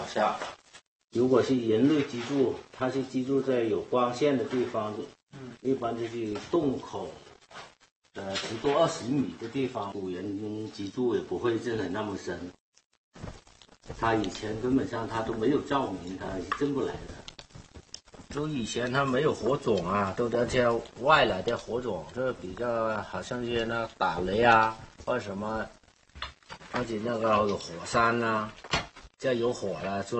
下。如果是人类居住，它是居住在有光线的地方，一般就是洞口10多20米的地方，古人居住也不会震得那么深。他以前根本上他都没有照明，他是进不来的。就以前他没有火种啊，都在叫外来的火种，这比较好像是那打雷啊，或者什么，而且那个有火山啊，这有火了。